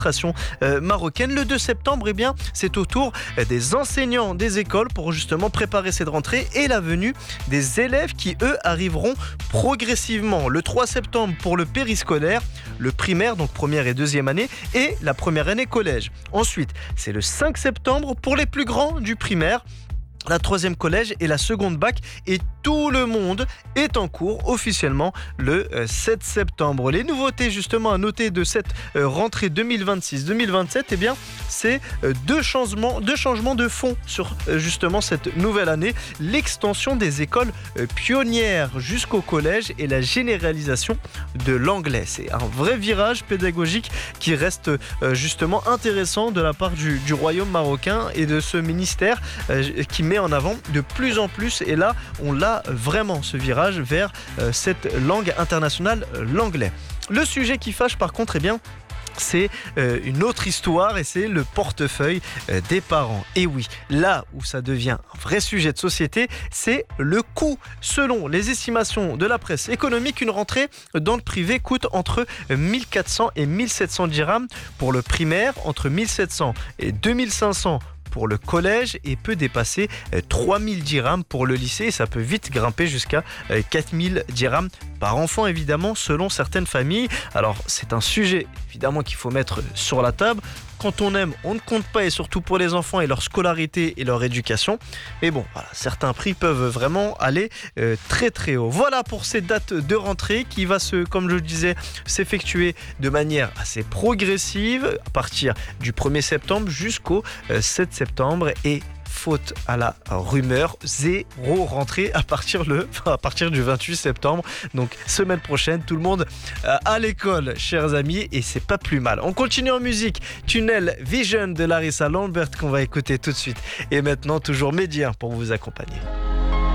marocaine. Le 2 septembre, eh bien, c'est au tour des enseignants des écoles pour justement préparer cette rentrée et la venue des élèves qui, eux, arriveront progressivement. Le 3 septembre pour le périscolaire, le primaire, donc première et deuxième année, et la première année collège. Ensuite, c'est le 5 septembre pour les plus grands du primaire, la troisième collège et la seconde bac, et tout le monde est en cours officiellement le 7 septembre. Les nouveautés justement à noter de cette rentrée 2026-2027, eh bien c'est deux changements de fond sur justement cette nouvelle année: l'extension des écoles pionnières jusqu'au collège et la généralisation de l'anglais. C'est un vrai virage pédagogique qui reste justement intéressant de la part du royaume marocain et de ce ministère qui met en avant de plus en plus, et là on l'a vraiment, ce virage vers cette langue internationale, l'anglais. Le sujet qui fâche par contre, eh bien c'est une autre histoire, et c'est le portefeuille des parents. Et oui, là où ça devient un vrai sujet de société, c'est le coût. Selon les estimations de la presse économique, une rentrée dans le privé coûte entre 1400 et 1700 dirhams pour le primaire, entre 1700 et 2500 pour le collège, et peut dépasser 3000 dirhams pour le lycée, et ça peut vite grimper jusqu'à 4000 dirhams par enfant, évidemment, selon certaines familles. Alors c'est un sujet évidemment qu'il faut mettre sur la table. Quand on aime, on ne compte pas, et surtout pour les enfants et leur scolarité et leur éducation. Mais bon, voilà, certains prix peuvent vraiment aller très très haut. Voilà pour ces dates de rentrée qui va comme je le disais, s'effectuer de manière assez progressive à partir du 1er septembre jusqu'au 7 septembre. Et faute à la rumeur, zéro rentrée à partir du 28 septembre. Donc semaine prochaine, tout le monde à l'école, chers amis, et c'est pas plus mal. On continue en musique. Tunnel Vision de Larissa Lambert qu'on va écouter tout de suite. Et maintenant, toujours Média pour vous accompagner.